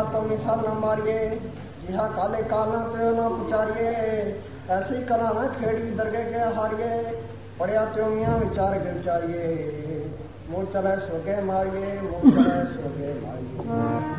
तुम साधना मारिए, जिहा काले काला प्यो ना पुचारिए, ऐसी करा न खेड़ी दरगे के हारिए, पढ़िया त्यों मियाँ विचार के विचारिए, मुँह चले सोगे मारिए, मुँह चले सोगे मारिए।